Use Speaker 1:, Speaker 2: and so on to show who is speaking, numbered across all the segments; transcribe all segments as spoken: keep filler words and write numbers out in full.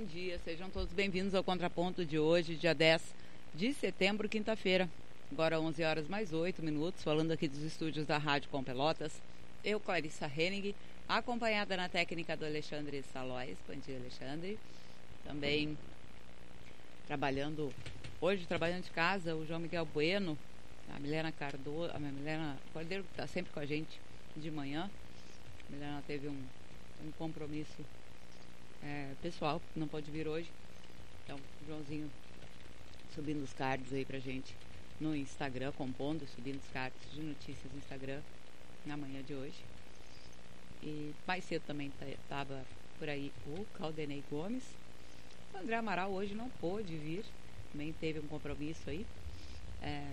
Speaker 1: dia, sejam todos bem-vindos ao Contraponto de hoje, dia dez de setembro, quinta-feira. Agora onze horas mais oito minutos, falando aqui dos estúdios da Rádio Com Pelotas. Eu, Clarissa Henning, acompanhada na técnica do Alexandre Salóis. Bom dia, Alexandre. Também trabalhando, hoje trabalhando de casa, o João Miguel Bueno, a Milena Cardoso, a Milena Cordeiro, que está sempre com a gente de manhã. A Milena teve um, um compromisso é, pessoal, não pode vir hoje. Então, o Joãozinho subindo os cards aí pra gente no Instagram, compondo, subindo os cards de notícias no Instagram na manhã de hoje. E mais cedo também estava por aí o Caldenei Gomes. O André Amaral hoje não pôde vir, também teve um compromisso aí. É,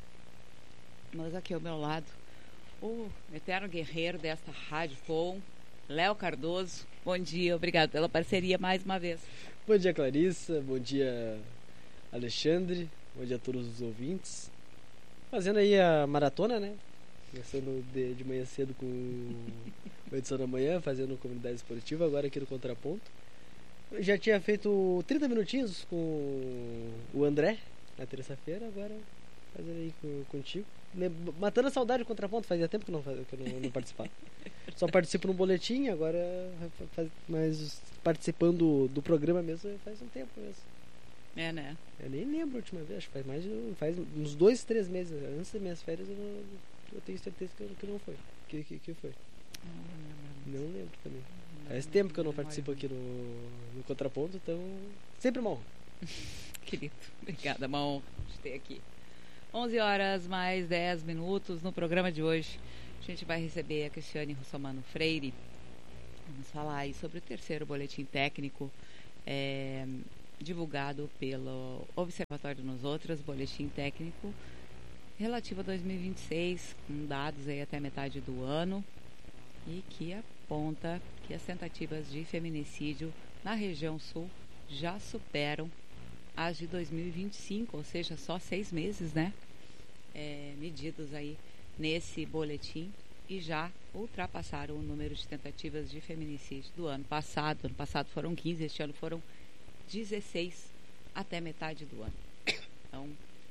Speaker 1: mas aqui ao meu lado, o eterno guerreiro desta Rádio Com, Léo Cardoso. Bom dia, obrigado pela parceria mais uma vez.
Speaker 2: Bom dia, Clarissa. Bom dia, Alexandre. Bom dia a todos os ouvintes. Fazendo aí a maratona, né? Começando de, de manhã cedo com a edição da manhã, fazendo comunidade esportiva, agora aqui no Contraponto. Eu já tinha feito trinta minutinhos com o André na terça-feira, agora fazendo aí com, contigo. Matando a saudade do Contraponto, fazia tempo que eu não, que eu não, não participava. Só participo no boletim, agora faz, mas participando do programa mesmo faz um tempo mesmo.
Speaker 1: É, né?
Speaker 2: Eu nem lembro a última vez, acho que faz mais de, faz uns dois, três meses. Antes das minhas férias eu, não, eu tenho certeza que, que não foi. Que, que, que foi. Não lembro, não lembro também. Não, faz tempo que eu não participo aqui no, no Contraponto, então sempre uma honra.
Speaker 1: Querido, obrigada, uma honra de ter aqui. onze horas mais dez minutos. No programa de hoje a gente vai receber a Cristiane Russomano Freire. Vamos falar aí sobre o terceiro boletim técnico é, divulgado pelo Observatório Nos Outros, boletim técnico relativo a dois mil e vinte e seis, com dados aí até metade do ano, e que aponta que as tentativas de feminicídio na região sul já superam as de dois mil e vinte e cinco, ou seja, só seis meses, né? É, medidos aí nesse boletim, e já ultrapassaram o número de tentativas de feminicídio do ano passado. Ano passado foram quinze, este ano foram dezesseis até metade do ano. Então,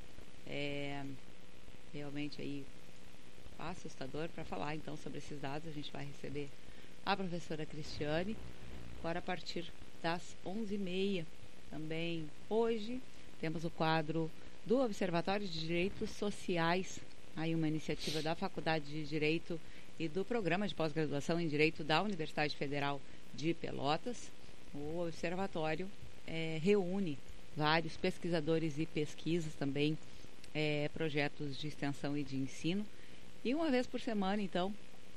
Speaker 1: é realmente aí assustador. Para falar então sobre esses dados, a gente vai receber a professora Cristiane agora a partir das onze e meia. Também hoje temos o quadro do Observatório de Direitos Sociais, aí uma iniciativa da Faculdade de Direito e do Programa de Pós-Graduação em Direito da Universidade Federal de Pelotas. O Observatório é, reúne vários pesquisadores e pesquisas, também é, projetos de extensão e de ensino. E uma vez por semana, então,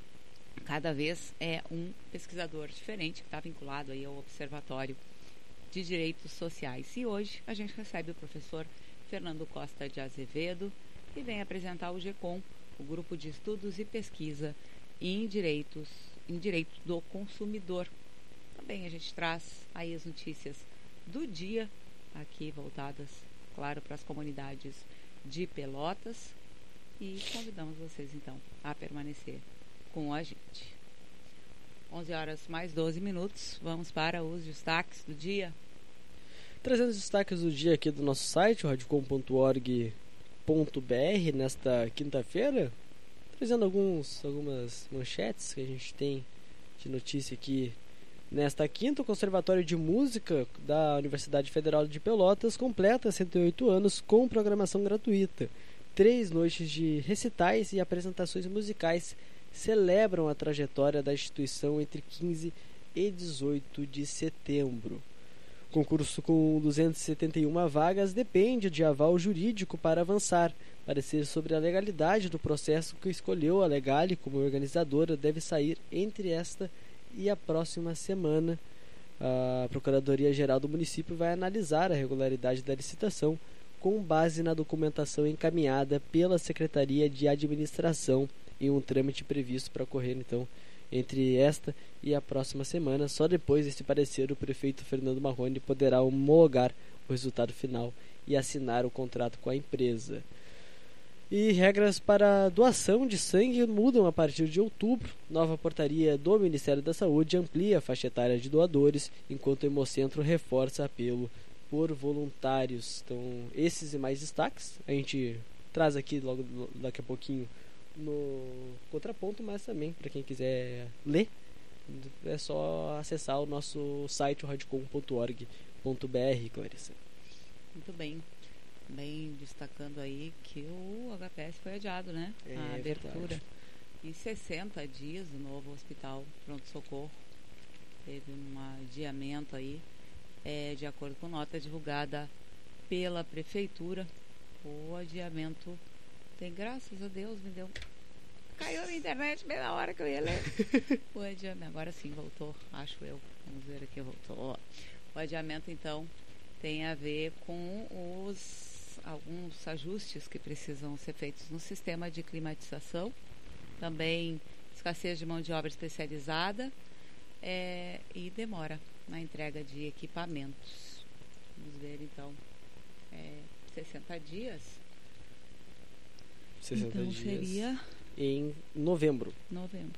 Speaker 1: cada vez é um pesquisador diferente que está vinculado aí ao Observatório de Direitos Sociais. E hoje a gente recebe o professor Fernando Costa de Azevedo, que vem apresentar o GECOM, o Grupo de Estudos e Pesquisa em Direitos, em Direito do Consumidor. Também a gente traz aí as notícias do dia, aqui voltadas, claro, para as comunidades de Pelotas, e convidamos vocês então a permanecer com a gente. onze horas mais doze minutos, vamos para os destaques do dia.
Speaker 2: Trazendo os destaques do dia aqui do nosso site, o radiocom ponto org ponto br, nesta quinta-feira, trazendo alguns, algumas manchetes que a gente tem de notícia aqui. Nesta quinta, o Conservatório de Música da Universidade Federal de Pelotas completa cento e oito anos com programação gratuita. Três noites de recitais e apresentações musicais celebram a trajetória da instituição entre quinze e dezoito de setembro. O concurso com duzentas e setenta e uma vagas depende de aval jurídico para avançar. Parecer sobre a legalidade do processo que escolheu a Legale como organizadora deve sair entre esta e a próxima semana. A Procuradoria-Geral do município vai analisar a regularidade da licitação com base na documentação encaminhada pela Secretaria de Administração em um trâmite previsto para ocorrer então entre esta e a próxima semana. Só depois desse parecer o prefeito Fernando Marrone poderá homologar o resultado final e assinar o contrato com a empresa. E regras para doação de sangue mudam a partir de outubro. Nova portaria do Ministério da Saúde amplia a faixa etária de doadores, enquanto o Hemocentro reforça apelo por voluntários. Então, esses e mais destaques a gente traz aqui logo daqui a pouquinho no contraponto, mas também para quem quiser ler, é só acessar o nosso site, o radicom ponto org ponto br, Clarissa.
Speaker 1: Muito bem. Também destacando aí que o H P S foi adiado, né?
Speaker 2: É,
Speaker 1: a abertura.
Speaker 2: Verdade.
Speaker 1: E sessenta dias o novo hospital pronto-socorro. Teve um adiamento aí, é, de acordo com nota divulgada pela prefeitura. O adiamento tem, graças a Deus, me deu... Caiu a minha internet bem na hora que eu ia ler. O adiamento, agora sim voltou, acho eu. Vamos ver aqui, voltou. O adiamento, então, tem a ver com os alguns ajustes que precisam ser feitos no sistema de climatização. Também escassez de mão de obra especializada é, e demora na entrega de equipamentos. Vamos ver, então, é, sessenta dias.
Speaker 2: sessenta
Speaker 1: então
Speaker 2: dias
Speaker 1: seria
Speaker 2: em novembro.
Speaker 1: novembro.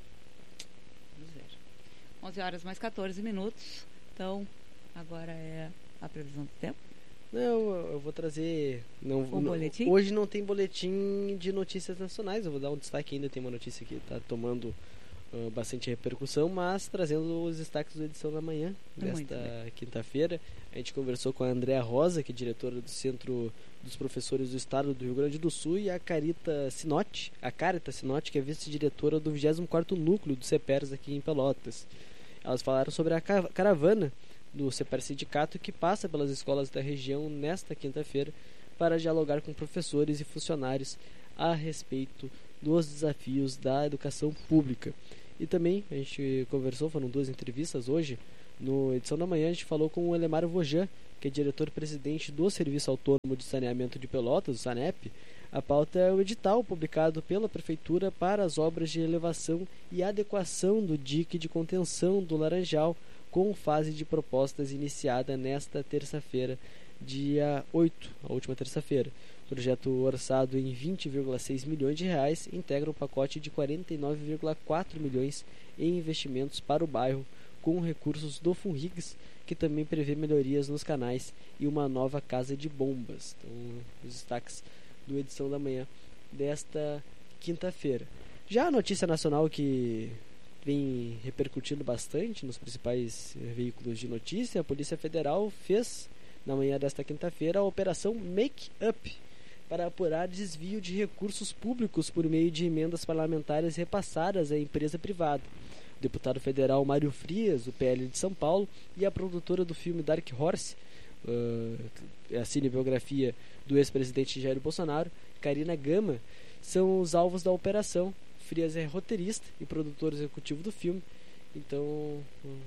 Speaker 1: Vamos ver. onze horas mais catorze minutos. Então, agora é a previsão do tempo.
Speaker 2: Não, eu vou trazer... Não,
Speaker 1: Um
Speaker 2: não,
Speaker 1: boletim?
Speaker 2: Hoje não tem boletim de notícias nacionais. Eu vou dar um destaque ainda. Tem uma notícia que está tomando uh, bastante repercussão, mas trazendo os destaques da edição da manhã,
Speaker 1: Muito
Speaker 2: desta quinta-feira. A gente conversou com a Andréa Rosa, que é diretora do Centro dos Professores do Estado do Rio Grande do Sul, e a Carita Sinotti, a Carita Sinotti, que é vice-diretora do vigésimo quarto Núcleo do CEPERS aqui em Pelotas. Elas falaram sobre a caravana do CEPER Sindicato, que passa pelas escolas da região nesta quinta-feira para dialogar com professores e funcionários a respeito dos desafios da educação pública. E também a gente conversou, foram duas entrevistas hoje, no edição da manhã a gente falou com o Elemar Vojan, que é diretor-presidente do Serviço Autônomo de Saneamento de Pelotas, o SANEP. A pauta é o edital publicado pela Prefeitura para as obras de elevação e adequação do dique de contenção do Laranjal, com fase de propostas iniciada nesta terça-feira, dia oito, a última terça-feira. O projeto, orçado em vinte vírgula seis milhões de reais, integra um pacote de quarenta e nove vírgula quatro milhões em investimentos para o bairro, com recursos do Funrigs, que também prevê melhorias nos canais e uma nova casa de bombas. Então, os destaques do edição da manhã desta quinta-feira. Já a notícia nacional que vem repercutindo bastante nos principais veículos de notícia, a Polícia Federal fez, na manhã desta quinta-feira, a Operação Make Up, para apurar desvio de recursos públicos por meio de emendas parlamentares repassadas à empresa privada. O deputado federal Mário Frias, do P L de São Paulo, e a produtora do filme Dark Horse, uh, a cinebiografia do ex-presidente Jair Bolsonaro, Karina Gama, são os alvos da operação. Frias é roteirista e produtor executivo do filme, então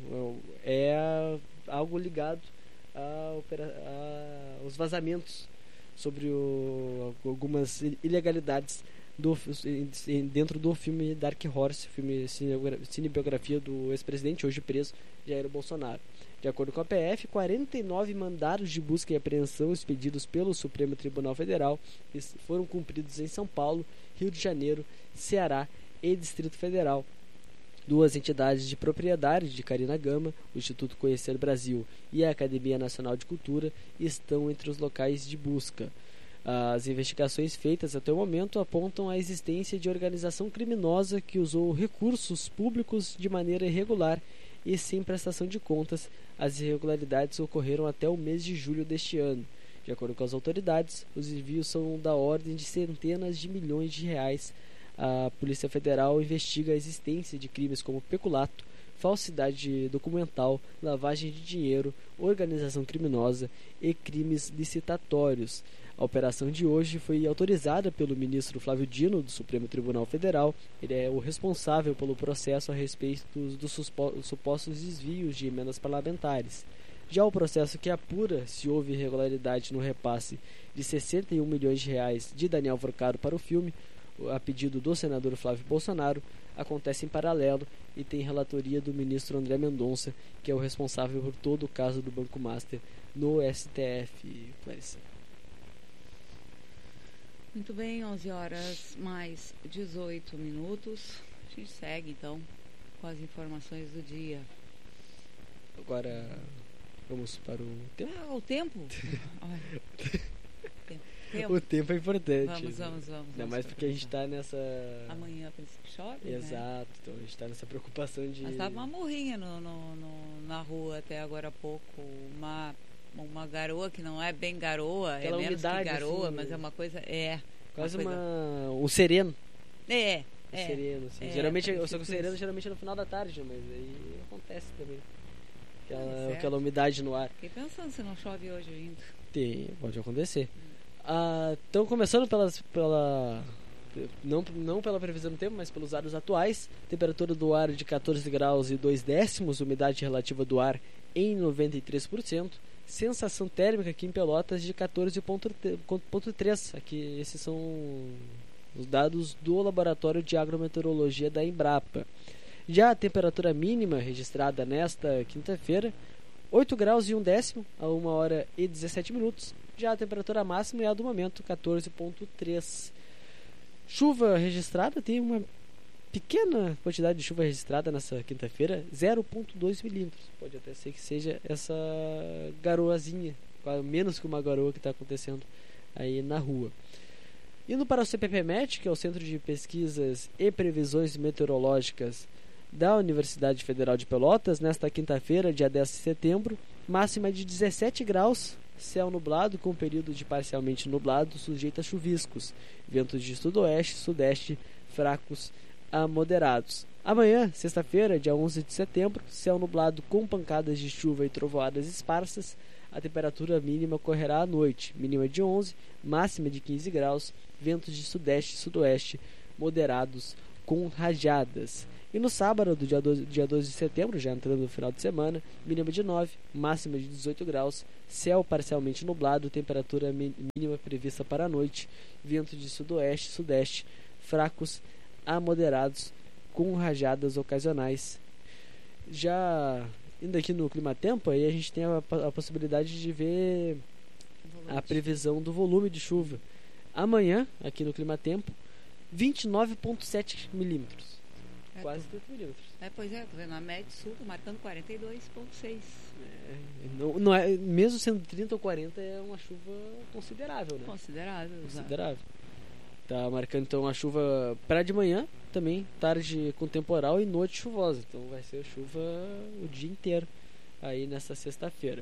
Speaker 2: é algo ligado a, a, aos vazamentos sobre o, algumas ilegalidades do, dentro do filme Dark Horse, filme cinebiografia do ex-presidente, hoje preso, Jair Bolsonaro. De acordo com a P F, quarenta e nove mandados de busca e apreensão expedidos pelo Supremo Tribunal Federal foram cumpridos em São Paulo, Rio de Janeiro, Ceará e Distrito Federal. Duas entidades de propriedade de Karina Gama, o Instituto Conhecer Brasil e a Academia Nacional de Cultura, estão entre os locais de busca. As investigações feitas até o momento apontam a existência de organização criminosa que usou recursos públicos de maneira irregular e sem prestação de contas. As irregularidades ocorreram até o mês de julho deste ano. De acordo com as autoridades, os desvios são da ordem de centenas de milhões de reais. A Polícia Federal investiga a existência de crimes como peculato, falsidade documental, lavagem de dinheiro, organização criminosa e crimes licitatórios. A operação de hoje foi autorizada pelo ministro Flávio Dino, do Supremo Tribunal Federal. Ele é o responsável pelo processo a respeito dos, dos supostos desvios de emendas parlamentares. Já o processo que apura se houve irregularidade no repasse de sessenta e um milhões de reais de Daniel Forcado para o filme, a pedido do senador Flávio Bolsonaro, acontece em paralelo e tem relatoria do ministro André Mendonça, que é o responsável por todo o caso do Banco Master no S T F. Clarissa.
Speaker 1: Muito bem, onze horas mais dezoito minutos. A gente segue então com as informações do dia.
Speaker 2: Agora vamos para o tempo.
Speaker 1: Ah, o tempo? Olha. Tempo. Tempo.
Speaker 2: O tempo é importante.
Speaker 1: Vamos, vamos, vamos.
Speaker 2: Ainda mais porque a gente está nessa...
Speaker 1: Amanhã, a princípio, chove,
Speaker 2: Exato,
Speaker 1: né?
Speaker 2: então a gente está nessa preocupação de...
Speaker 1: Mas estava uma morrinha no, no, no, na rua até agora há pouco. Uma, uma garoa que não é bem garoa,
Speaker 2: Aquela
Speaker 1: é menos que
Speaker 2: umidade,
Speaker 1: garoa,
Speaker 2: assim,
Speaker 1: mas é uma coisa... É.
Speaker 2: Quase
Speaker 1: uma... Coisa...
Speaker 2: uma um sereno.
Speaker 1: É.
Speaker 2: Um
Speaker 1: é
Speaker 2: sereno, assim.
Speaker 1: é,
Speaker 2: geralmente,
Speaker 1: é,
Speaker 2: só que o sereno geralmente é no final da tarde, mas aí acontece também. Aquela,
Speaker 1: é
Speaker 2: aquela umidade no ar.
Speaker 1: Fiquei pensando se não chove hoje ainda.
Speaker 2: Tem, pode acontecer. Ah, então, começando pelas, pela... Não, não pela previsão do tempo, mas pelos dados atuais. Temperatura do ar de catorze graus e dois décimos, umidade relativa do ar em noventa e três por cento. Sensação térmica aqui em Pelotas de catorze vírgula três. Aqui, esses são os dados do Laboratório de Agrometeorologia da Embrapa. Já a temperatura mínima registrada nesta quinta-feira, oito graus e um décimo, a uma hora e dezessete minutos. Já a temperatura máxima é a do momento, catorze vírgula três. Chuva registrada, tem uma pequena quantidade de chuva registrada nessa quinta-feira, zero vírgula dois milímetros. Pode até ser que seja essa garoazinha, menos que uma garoa que está acontecendo aí na rua. Indo para o C P P M E T, que é o Centro de Pesquisas e Previsões Meteorológicas da Universidade Federal de Pelotas, nesta quinta-feira, dia dez de setembro, máxima de dezessete graus, céu nublado com período de parcialmente nublado, sujeito a chuviscos, ventos de sudoeste e sudeste fracos a moderados. Amanhã, sexta-feira, dia onze de setembro, céu nublado com pancadas de chuva e trovoadas esparsas. A temperatura mínima ocorrerá à noite, mínima de onze, máxima de quinze graus, ventos de sudeste e sudoeste moderados com rajadas. E no sábado, do dia doze, dia doze de setembro, já entrando no final de semana, mínima de nove, máxima de dezoito graus, céu parcialmente nublado, temperatura mínima prevista para a noite, vento de sudoeste e sudeste, fracos a moderados, com rajadas ocasionais. Já indo aqui no clima-tempo, aí a gente tem a, a possibilidade de ver a previsão do volume de chuva. Amanhã, aqui no clima-tempo, vinte e nove vírgula sete milímetros.
Speaker 1: É,
Speaker 2: Quase
Speaker 1: tô...
Speaker 2: trinta milímetros.
Speaker 1: É, pois é, tô vendo a média sul, tô marcando quarenta e dois vírgula seis.
Speaker 2: É, não, não é, mesmo sendo trinta ou quarenta, é uma chuva considerável, né?
Speaker 1: Considerável,
Speaker 2: Considerável. Tá marcando então a chuva para de manhã, também tarde com temporal e noite chuvosa. Então vai ser chuva o dia inteiro aí nessa sexta-feira.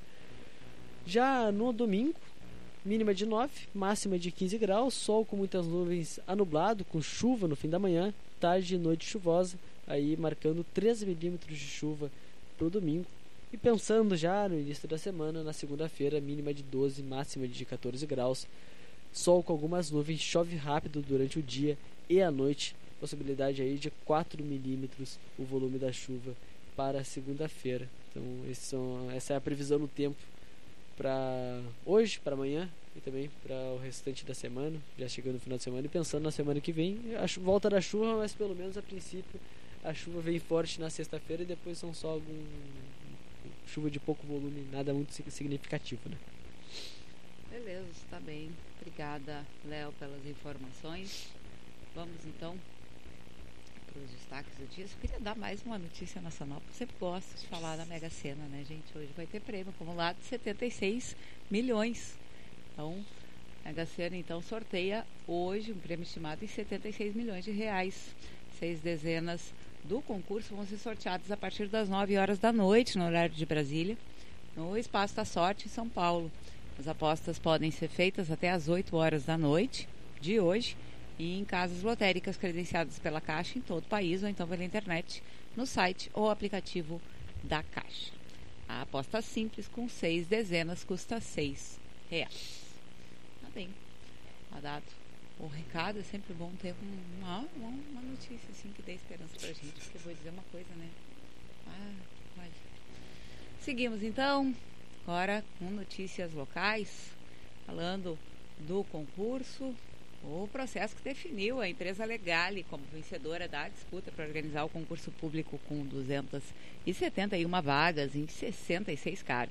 Speaker 2: Já no domingo, mínima de nove, máxima de quinze graus, sol com muitas nuvens a nublado, com chuva no fim da manhã, tarde e noite chuvosa, aí marcando treze milímetros de chuva para o domingo. E pensando já no início da semana, na segunda-feira, mínima de doze, máxima de catorze graus, sol com algumas nuvens, chove rápido durante o dia e a noite, possibilidade aí de quatro milímetros o volume da chuva para segunda-feira. Então esses são, essa é a previsão do tempo para hoje, para amanhã e também para o restante da semana, já chegando no final de semana e pensando na semana que vem, a volta da chuva, mas pelo menos a princípio a chuva vem forte na sexta-feira e depois são só algum chuva de pouco volume, nada muito significativo, né?
Speaker 1: Beleza, está bem. Obrigada, Léo, pelas informações. Vamos então para os destaques do dia. Eu queria dar mais uma notícia nacional, porque eu sempre gosto de falar da Mega Sena, né, gente? Hoje vai ter prêmio acumulado de setenta e seis milhões. Então, a Mega Sena então sorteia hoje um prêmio estimado em setenta e seis milhões de reais. Seis dezenas do concurso vão ser sorteadas a partir das nove horas da noite, no horário de Brasília, no Espaço da Sorte, em São Paulo. As apostas podem ser feitas até às oito horas da noite de hoje e em casas lotéricas credenciadas pela Caixa em todo o país ou então pela internet, no site ou aplicativo da Caixa. A aposta simples com seis dezenas custa seis reais. Tá bem, tá dado o recado. É sempre bom ter uma, uma, uma notícia assim que dê esperança pra gente, porque eu vou dizer uma coisa, né? Ah, olha. Seguimos então. Agora com notícias locais, falando do concurso, o processo que definiu a empresa Legale como vencedora da disputa para organizar o concurso público com duzentas e setenta e uma vagas em sessenta e seis cargos.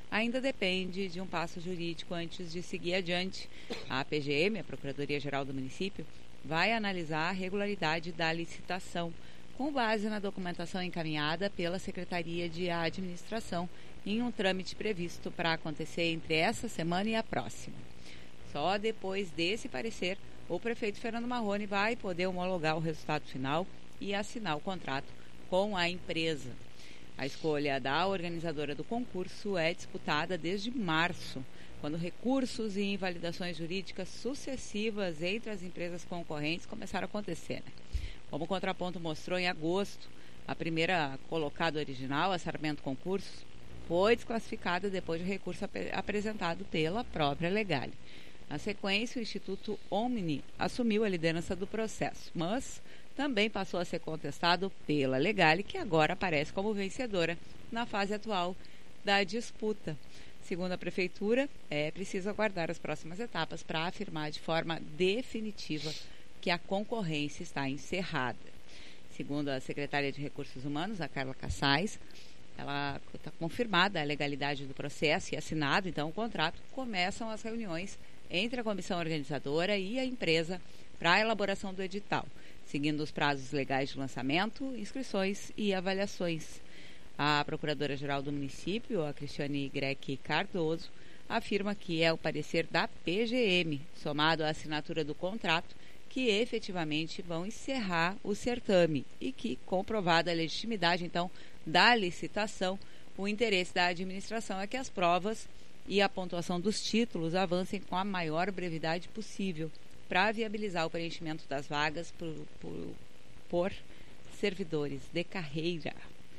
Speaker 1: ainda depende de um passo jurídico antes de seguir adiante. A P G M, a Procuradoria-Geral do Município, vai analisar a regularidade da licitação, com base na documentação encaminhada pela Secretaria de Administração, em um trâmite previsto para acontecer entre essa semana e a próxima. Só depois desse parecer, o prefeito Fernando Marrone vai poder homologar o resultado final e assinar o contrato com a empresa. A escolha da organizadora do concurso é disputada desde março, quando recursos e invalidações jurídicas sucessivas entre as empresas concorrentes começaram a acontecer, né? Como o contraponto mostrou, em agosto, a primeira colocada original, a Sarmento Concursos, foi desclassificada depois de recurso ap- apresentado pela própria Legale. Na sequência, o Instituto Omni assumiu a liderança do processo, mas também passou a ser contestado pela Legale, que agora aparece como vencedora na fase atual da disputa. Segundo a Prefeitura, é preciso aguardar as próximas etapas para afirmar de forma definitiva que a concorrência está encerrada. Segundo a secretária de Recursos Humanos, a Carla Cassais, ela está confirmada a legalidade do processo e assinado, então, o contrato. Começam as reuniões entre a comissão organizadora e a empresa para a elaboração do edital, seguindo os prazos legais de lançamento, inscrições e avaliações. A Procuradora-Geral do Município, a Cristiane Greque Cardoso, afirma que é o parecer da P G M, somado à assinatura do contrato, que efetivamente vão encerrar o certame e que, comprovada a legitimidade, então, da licitação, o interesse da administração é que as provas e a pontuação dos títulos avancem com a maior brevidade possível para viabilizar o preenchimento das vagas por, por, por servidores de carreira.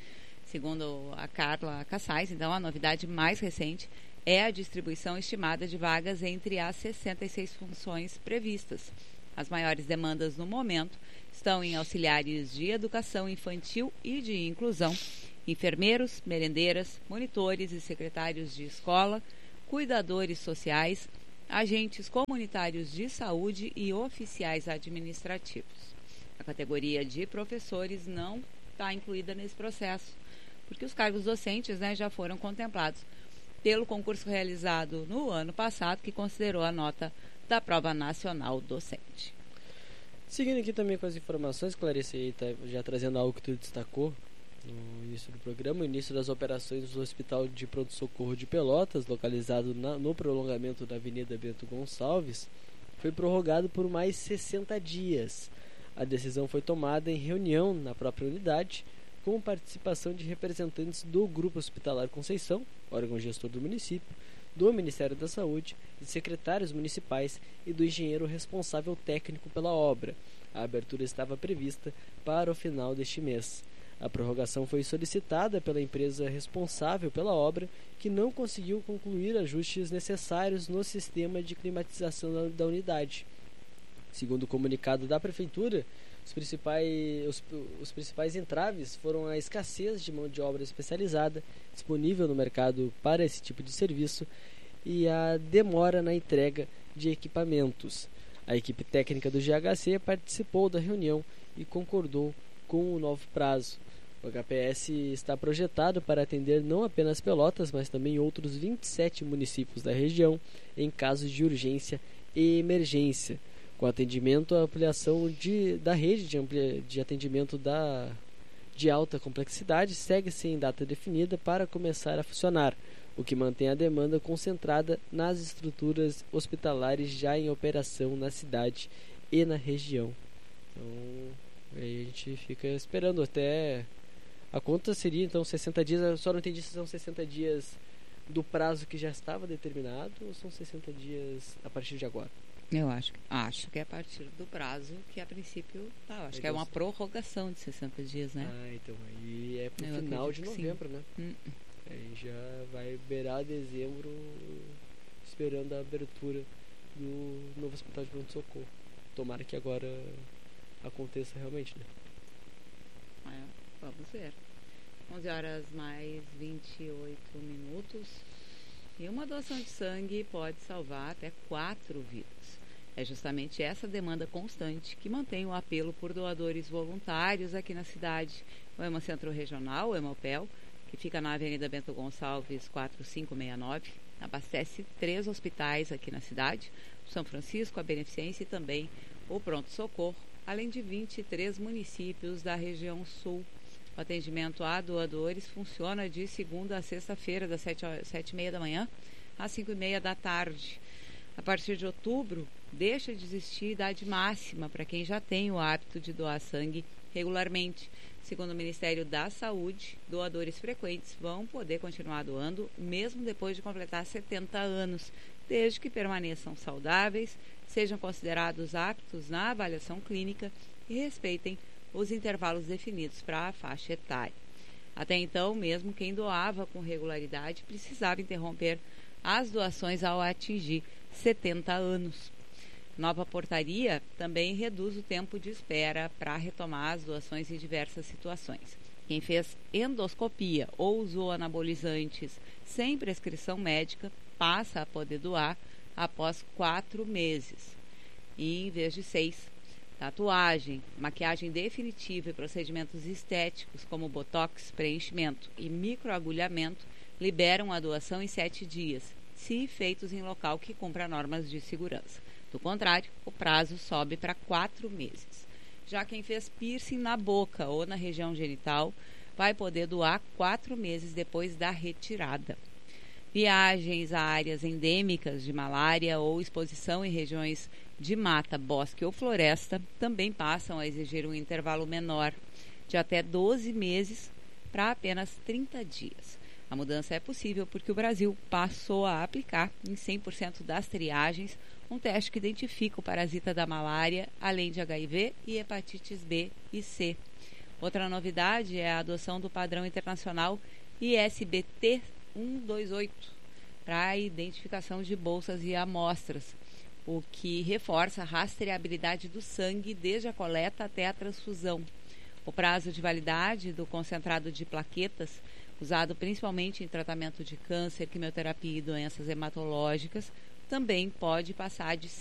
Speaker 1: Segundo a Carla Cassais, então, a novidade mais recente é a distribuição estimada de vagas entre as sessenta e seis funções previstas. As maiores demandas no momento estão em auxiliares de educação infantil e de inclusão, enfermeiros, merendeiras, monitores e secretários de escola, cuidadores sociais, agentes comunitários de saúde e oficiais administrativos. A categoria de professores não está incluída nesse processo, porque os cargos docentes, né, já foram contemplados pelo concurso realizado no ano passado, que considerou a nota da Prova Nacional Docente.
Speaker 2: Seguindo aqui também com as informações, Clarice, aí tá já trazendo algo que tu destacou no início do programa, o início das operações do Hospital de Pronto-Socorro de Pelotas, localizado na, no prolongamento da Avenida Bento Gonçalves, foi prorrogado por mais sessenta dias. A decisão foi tomada em reunião na própria unidade, com participação de representantes do Grupo Hospitalar Conceição, órgão gestor do município, do Ministério da Saúde, de secretários municipais e do engenheiro responsável técnico pela obra. A abertura estava prevista para o final deste mês. A prorrogação foi solicitada pela empresa responsável pela obra, que não conseguiu concluir ajustes necessários no sistema de climatização da unidade. Segundo o comunicado da Prefeitura, os principais, os, os principais entraves foram a escassez de mão de obra especializada disponível no mercado para esse tipo de serviço e a demora na entrega de equipamentos. A equipe técnica do G H C participou da reunião e concordou com o novo prazo. O H P S está projetado para atender não apenas Pelotas, mas também outros vinte e sete municípios da região em casos de urgência e emergência, com atendimento à ampliação de, da rede de, amplia, de atendimento da, de alta complexidade, segue-se em data definida para começar a funcionar, o que mantém a demanda concentrada nas estruturas hospitalares já em operação na cidade e na região. Então, aí a gente fica esperando até... A conta seria então sessenta dias, eu só não entendi se são sessenta dias do prazo que já estava determinado ou são sessenta dias a partir de agora.
Speaker 1: Eu acho, acho que é a partir do prazo que a princípio tá. Eu acho aí que é uma prorrogação de sessenta dias, né?
Speaker 2: Ah, então aí é pro
Speaker 1: eu
Speaker 2: final de novembro,
Speaker 1: sim.
Speaker 2: né?
Speaker 1: Hum.
Speaker 2: Aí já vai beirar dezembro esperando a abertura do novo hospital de pronto-socorro. Tomara que agora aconteça realmente, né?
Speaker 1: É. Vamos ver. onze horas mais vinte e oito minutos. E uma doação de sangue pode salvar até quatro vidas. É justamente essa demanda constante que mantém o apelo por doadores voluntários aqui na cidade. O Hemocentro Regional, o Hemopel, que fica na Avenida Bento Gonçalves quatro cinco seis nove. Abastece três hospitais aqui na cidade, São Francisco, a Beneficência e também o Pronto Socorro, além de vinte e três municípios da região sul. O atendimento a doadores funciona de segunda a sexta-feira, das sete e meia da manhã às cinco e meia da tarde. A partir de outubro, deixa de existir idade máxima para quem já tem o hábito de doar sangue regularmente. Segundo o Ministério da Saúde, doadores frequentes vão poder continuar doando mesmo depois de completar setenta anos, desde que permaneçam saudáveis, sejam considerados aptos na avaliação clínica e respeitem os intervalos definidos para a faixa etária. Até então, mesmo quem doava com regularidade precisava interromper as doações ao atingir setenta anos. Nova portaria também reduz o tempo de espera para retomar as doações em diversas situações. Quem fez endoscopia ou usou anabolizantes sem prescrição médica passa a poder doar após quatro meses, e em vez de seis. Tatuagem, maquiagem definitiva e procedimentos estéticos como botox, preenchimento e microagulhamento liberam a doação em sete dias, se feitos em local que cumpra normas de segurança. Do contrário, o prazo sobe para quatro meses. Já quem fez piercing na boca ou na região genital vai poder doar quatro meses depois da retirada. Viagens a áreas endêmicas de malária ou exposição em regiões de mata, bosque ou floresta também passam a exigir um intervalo menor, de até doze meses para apenas trinta dias. A mudança é possível porque o Brasil passou a aplicar em cem por cento das triagens um teste que identifica o parasita da malária, além de H I V e hepatites B e C. Outra novidade é a adoção do padrão internacional I S B T cento e vinte e oito para a identificação de bolsas e amostras, o que reforça a rastreabilidade do sangue desde a coleta até a transfusão. O prazo de validade do concentrado de plaquetas, usado principalmente em tratamento de câncer, quimioterapia e doenças hematológicas, também pode passar de